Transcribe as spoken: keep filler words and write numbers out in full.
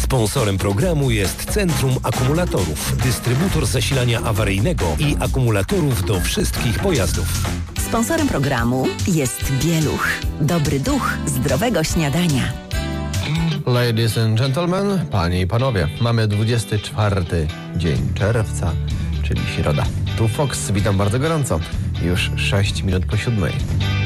Sponsorem programu jest Centrum Akumulatorów, dystrybutor zasilania awaryjnego i akumulatorów do wszystkich pojazdów. Sponsorem programu jest Bieluch. Dobry duch zdrowego śniadania. Ladies and gentlemen, panie i panowie, mamy dwudziesty czwarty dzień czerwca, czyli środa. Tu Fox, witam bardzo gorąco. Już sześć minut po siódmej.